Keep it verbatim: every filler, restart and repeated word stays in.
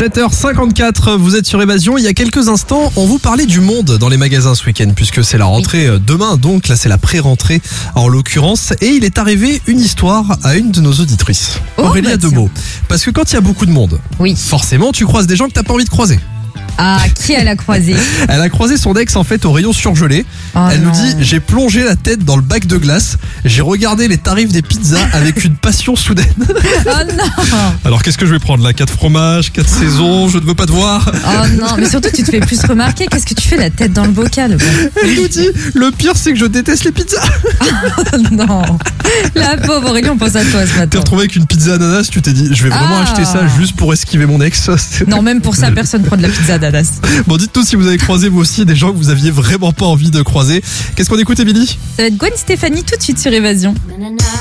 sept heures cinquante-quatre, vous êtes sur Évasion. Il y a quelques instants, on vous parlait du monde dans les magasins ce week-end, puisque c'est la rentrée demain, donc là c'est la pré-rentrée en l'occurrence. Et il est arrivé une histoire à une de nos auditrices. Oh, Aurélie bah a deux tiens. mots. Parce que quand il y a beaucoup de monde, Oui. forcément tu croises des gens que t'as pas envie de croiser. Ah, qui elle a croisé? Elle a croisé son ex en fait au rayon surgelé. Oh Elle non. nous dit: j'ai plongé la tête dans le bac de glace, j'ai regardé les tarifs des pizzas avec une passion soudaine. Oh non. Alors qu'est-ce que je vais prendre là? quatre fromages, quatre saisons, je ne veux pas te voir. Oh non, mais surtout tu te fais plus remarquer. Qu'est-ce que tu fais la tête dans le bocal? Elle nous dit: le pire c'est que je déteste les pizzas. Oh non. La pauvre Aurélie, on pense à toi ce T'es matin. retrouvé avec une pizza ananas, tu t'es dit je vais vraiment Ah. acheter ça juste pour esquiver mon ex. Non, même pour ça, personne prend de la pizza d'Adass. Bon, dites-nous si vous avez croisé vous aussi des gens que vous aviez vraiment pas envie de croiser. Qu'est-ce qu'on écoute, Émilie? Ça va être Gwen Stefani tout de suite sur Évasion. Na, na, na.